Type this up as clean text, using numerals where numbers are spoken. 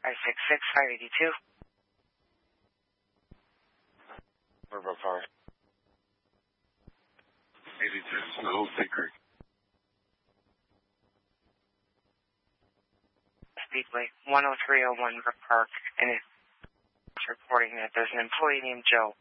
566-582. River Park. 82, no secret. Speedway 10301 River Park, and it's reporting that there's an employee named Joe